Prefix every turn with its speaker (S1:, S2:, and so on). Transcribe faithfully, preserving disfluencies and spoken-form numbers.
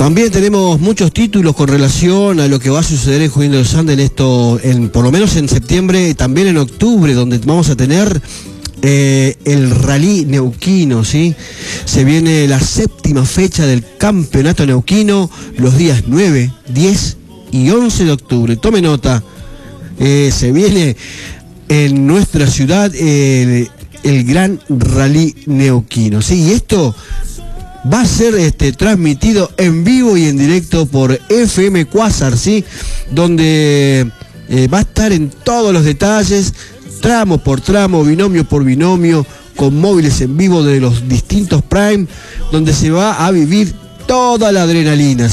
S1: También tenemos muchos títulos con relación a lo que va a suceder en Junín de los Andes, en esto, en, por lo menos en septiembre, también en octubre, donde vamos a tener eh, el Rally Neuquino, ¿sí? Se viene la séptima fecha del Campeonato Neuquino, los días nueve, diez y once de octubre. Tome nota, eh, se viene en nuestra ciudad eh, el Gran Rally Neuquino, ¿sí? Y esto va a ser este, transmitido en vivo y en directo por F M Quasar, ¿sí? Donde eh, va a estar en todos los detalles, tramo por tramo, binomio por binomio, con móviles en vivo de los distintos Prime, donde se va a vivir toda la adrenalina.